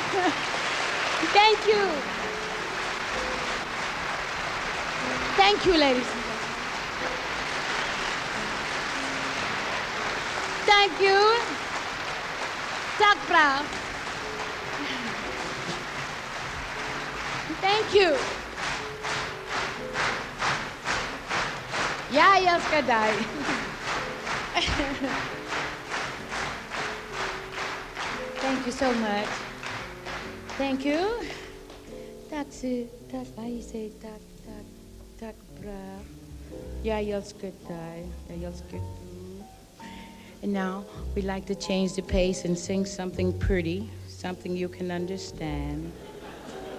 Thank you. Thank you, ladies and gentlemen. Thank you. Tak brav. Thank you. Jeg elsker dig. Thank you so much. Thank you. That's why you say tak brav. Jeg elsker dig. Jeg elsker du. And now we'd like to change the pace and sing something pretty, something you can understand.